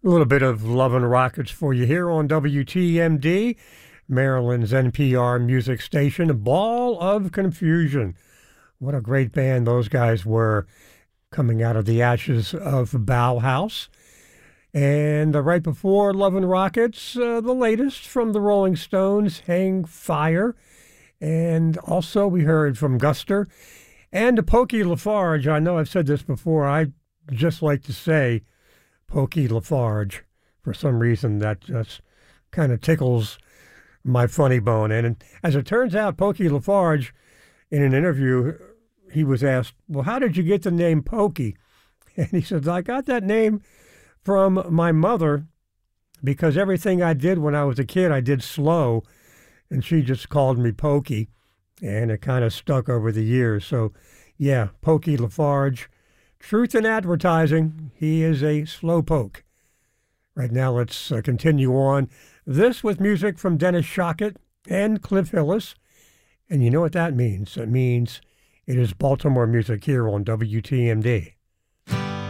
A little bit of Love and Rockets for you here on WTMD, Maryland's NPR music station. A Ball of Confusion. What a great band those guys were, coming out of the ashes of Bauhaus. And right before Love and Rockets, the latest from the Rolling Stones, Hang Fire. And also we heard from Guster and Pokey LaFarge. I know I've said this before. I just like to say Pokey LaFarge. For some reason, that just kind of tickles my funny bone. And as it turns out, Pokey LaFarge, in an interview, he was asked, well, how did you get the name Pokey? And he said, I got that name from my mother because everything I did when I was a kid, I did slow, and she just called me Pokey, and it kind of stuck over the years. So, yeah, Pokey LaFarge. Truth in advertising, he is a slowpoke. Right now, let's continue on. This with music from Dennis Shockett and Cliff Hillis. And you know what that means? It means it is Baltimore music here on WTMD.